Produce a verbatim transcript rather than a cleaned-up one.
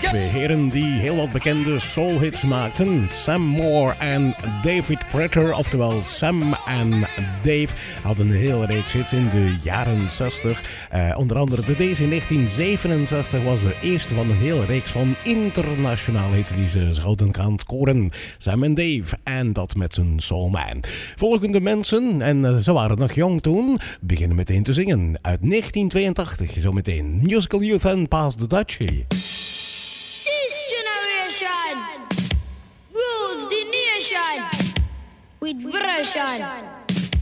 Twee heren die heel wat bekende soulhits maakten. Sam Moore en David Prater, oftewel Sam en Dave, hadden een hele reeks hits in de jaren zestig. Uh, onder andere de deze in negentien zevenenzestig was de eerste van een hele reeks van internationale hits die ze zouden gaan scoren. Sam en Dave, en dat met zijn Soul Man. Volgende mensen, en uh, ze waren nog jong toen, beginnen meteen te zingen. Uit negentien tweeëntachtig, zo meteen Musical Youth en Pass the Dutchie. Rules the nation with version.